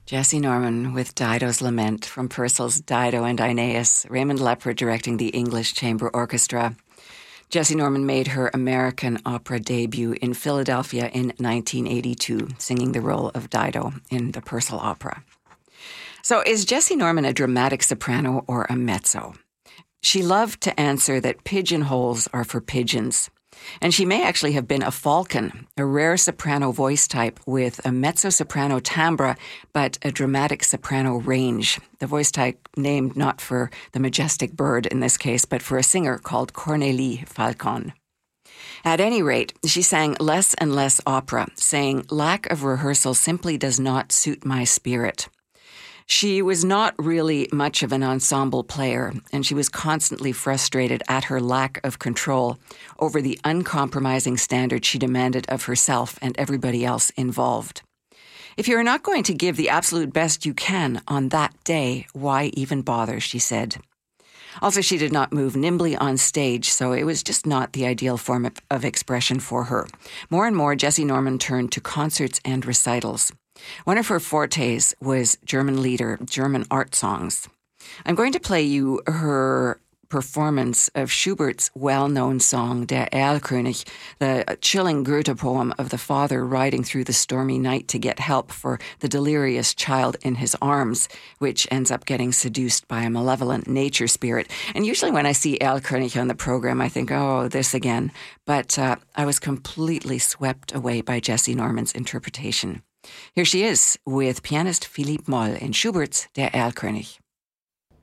Jesse Norman with Dido's Lament from Purcell's Dido and Aeneas, Raymond Lepper directing the English Chamber Orchestra. Jesse Norman made her American opera debut in Philadelphia in 1982, singing the role of Dido in the Purcell Opera. So is Jesse Norman a dramatic soprano or a mezzo? She loved to answer that pigeonholes are for pigeons. And she may actually have been a falcon, a rare soprano voice type with a mezzo-soprano timbre, but a dramatic soprano range. The voice type named not for the majestic bird in this case, but for a singer called Cornélie Falcon. At any rate, she sang less and less opera, saying, "Lack of rehearsal simply does not suit my spirit." She was not really much of an ensemble player, and she was constantly frustrated at her lack of control over the uncompromising standard she demanded of herself and everybody else involved. If you are not going to give the absolute best you can on that day, why even bother, she said. Also, she did not move nimbly on stage, so it was just not the ideal form of expression for her. More and more, Jesse Norman turned to concerts and recitals. One of her fortes was German lieder, German art songs. I'm going to play you her performance of Schubert's well-known song, Der Erlkönig, the chilling Goethe poem of the father riding through the stormy night to get help for the delirious child in his arms, which ends up getting seduced by a malevolent nature spirit. And usually when I see Erlkönig on the program, I think, oh, this again. But I was completely swept away by Jesse Norman's interpretation. Here she is with pianist Philippe Moll in Schubert's Der Erlkönig.